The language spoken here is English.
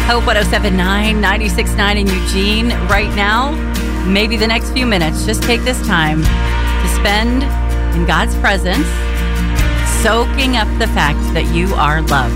Hope 1079, 96.9 in Eugene. Right now, maybe the next few minutes, just take this time to spend in God's presence, soaking up the fact that you are loved.